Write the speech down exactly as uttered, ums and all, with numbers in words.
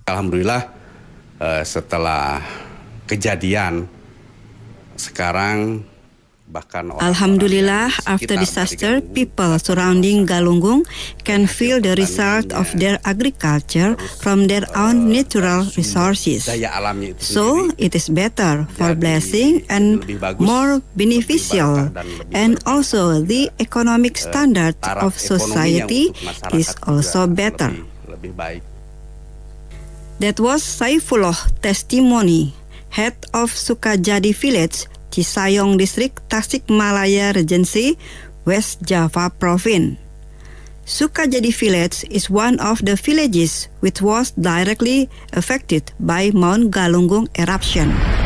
Alhamdulillah uh, setelah kejadian sekarang bahkan Alhamdulillah, after disaster, people surrounding Galunggung can feel the result of their agriculture from their own natural resources. So, it is better for blessing and more beneficial. And also, the economic standard of society is also better. That was Saifullah testimony, head of Sukajadi village, Cisayong District, Tasikmalaya Regency, West Java Province. Sukajadi village is one of the villages which was directly affected by Mount Galunggung eruption.